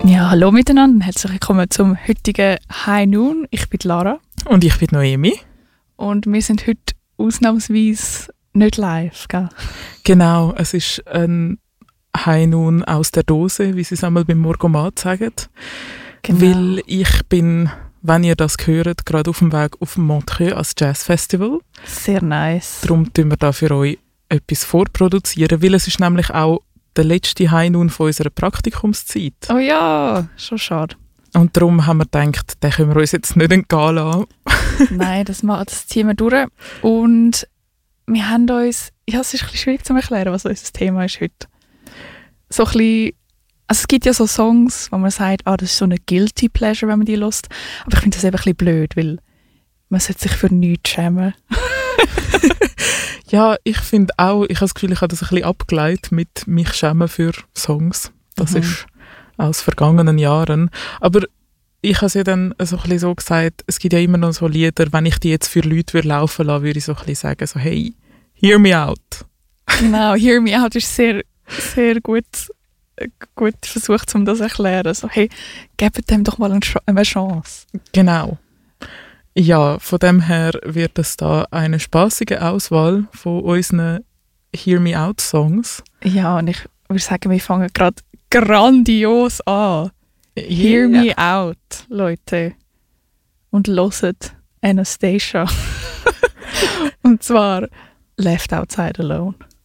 Ja, hallo miteinander und herzlich willkommen zum heutigen High Noon. Ich bin Lara. Und ich bin Noemi. Und wir sind heute ausnahmsweise nicht live, gell? Genau, es ist ein High Noon aus der Dose, wie sie es einmal beim Morgomat sagen. Genau. Weil ich bin, wenn ihr das hört, gerade auf dem Weg auf dem Montreux als Jazzfestival. Sehr nice. Darum tun wir da für euch etwas vorproduzieren, weil es ist nämlich auch der letzte High Noon von unserer Praktikumszeit. Oh ja, schon schade. Und darum haben wir gedacht, den können wir uns jetzt nicht entgehen lassen. Nein, das ziehen wir durch. Und wir haben uns, ja, es ist ein bisschen schwierig zu erklären, was unser Thema ist heute. So ein bisschen, also es gibt ja so Songs, wo man sagt, das ist so eine Guilty Pleasure, wenn man die hört. Aber ich finde das eben ein bisschen blöd, weil man sollte sich für nichts schämen. Ja, ich finde auch, ich habe das Gefühl, ich habe das ein bisschen abgeleitet mit mich schämen für Songs. Das ist aus vergangenen Jahren. Aber ich habe es ja dann so ein bisschen so gesagt, es gibt ja immer noch so Lieder, wenn ich die jetzt für Leute laufen lassen würde, ich so ein bisschen sagen, so hey, hear me out. Genau, hear me out ist sehr, sehr gut versucht, um das zu erklären. So hey, gebt dem doch mal eine Chance. Genau. Ja, von dem her wird es da eine spaßige Auswahl von unseren Hear Me Out Songs. Ja, und ich würde sagen, wir fangen gerade grandios an. Hear Me Out, Leute. Und hört Anastasia. Und zwar Left Outside Alone.